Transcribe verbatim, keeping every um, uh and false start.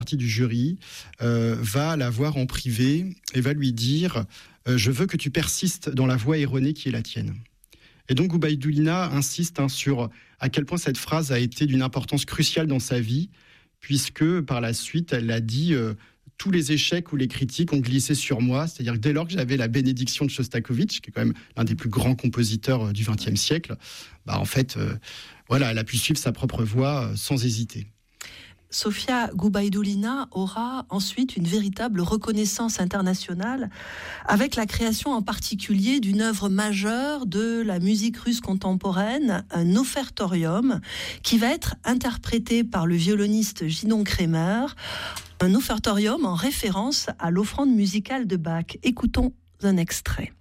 partie du jury euh, va la voir en privé et va lui dire euh, « Je veux que tu persistes dans la voie erronée qui est la tienne ». Et donc Goubaïdoulina insiste hein, sur à quel point cette phrase a été d'une importance cruciale dans sa vie, puisque par la suite, elle a dit euh, « Tous les échecs ou les critiques ont glissé sur moi », c'est-à-dire que dès lors que j'avais la bénédiction de Shostakovich, qui est quand même l'un des plus grands compositeurs euh, du vingtième siècle, bah, en fait, euh, voilà, elle a pu suivre sa propre voie euh, sans hésiter. Sofia Goubaïdoulina aura ensuite une véritable reconnaissance internationale avec la création en particulier d'une œuvre majeure de la musique russe contemporaine, un offertorium, qui va être interprété par le violoniste Gidon Kremer, un offertorium en référence à l'offrande musicale de Bach. Écoutons un extrait.